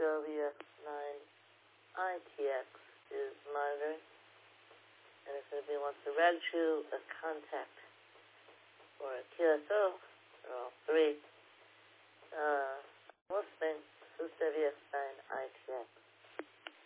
WF9ITX is monitoring, and if anybody wants to register a contact